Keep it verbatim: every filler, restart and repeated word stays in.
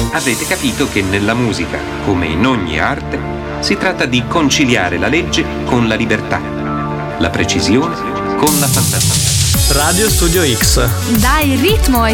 Avrete capito che nella musica, come in ogni arte, si tratta di conciliare la legge con la libertà, la precisione con la fantasia. Radio Studio X. Dai ritmo